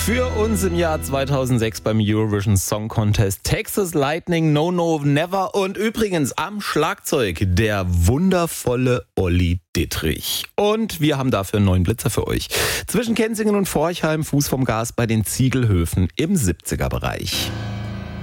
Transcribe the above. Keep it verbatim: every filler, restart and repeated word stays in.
Für uns im Jahr zweitausendsechs beim Eurovision Song Contest Texas Lightning, No No Never und übrigens am Schlagzeug der wundervolle Olli Dittrich. Und wir haben dafür einen neuen Blitzer für euch. Zwischen Kenzingen und Forchheim, Fuß vom Gas bei den Ziegelhöfen im siebziger Bereich.